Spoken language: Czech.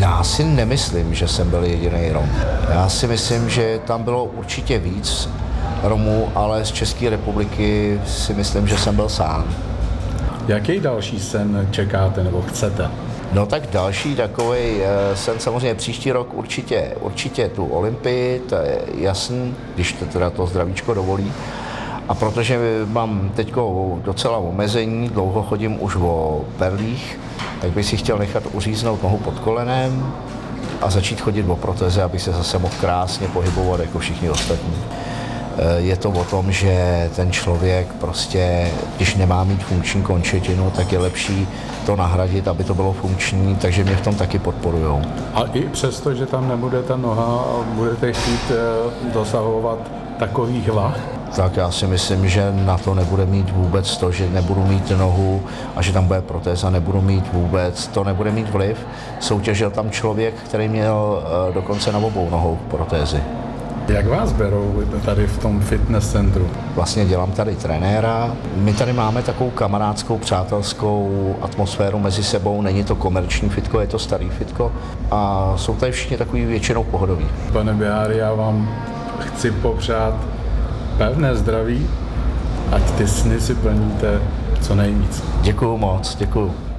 Já si nemyslím, že jsem byl jediný Rom. Já si myslím, že tam bylo určitě víc Romů, ale z České republiky si myslím, že jsem byl sám. Jaký další sen čekáte nebo chcete? No tak další takovej sen samozřejmě příští rok určitě tu Olympii, to je jasný, když to teda to zdravíčko dovolí. A protože mám teď docela omezení, dlouho chodím už o perlích, tak bych si chtěl nechat uříznout nohu pod kolenem a začít chodit o proteze, abych se zase mohl krásně pohybovat jako všichni ostatní. Je to o tom, že ten člověk prostě, když nemá mít funkční končetinu, tak je lepší to nahradit, aby to bylo funkční, takže mě v tom taky podporujou. A i přesto, že tam nebude ta noha, budete chtít dosahovat takových vah? Tak já si myslím, že na to nebude mít vůbec to, že nebudu mít nohu a že tam bude protéza, nebudu mít vůbec, to nebude mít vliv. Soutěžil tam člověk, který měl dokonce na obou nohou protézy. Jak vás berou tady v tom fitness centru? Vlastně dělám tady trenéra. My tady máme takovou kamarádskou, přátelskou atmosféru mezi sebou. Není to komerční fitko, je to starý fitko. A jsou tady všichni takový většinou pohodoví. Pane Biháry, já vám chci popřát pevné zdraví, ať ty sny si plníte co nejvíc. Děkuju moc, děkuju.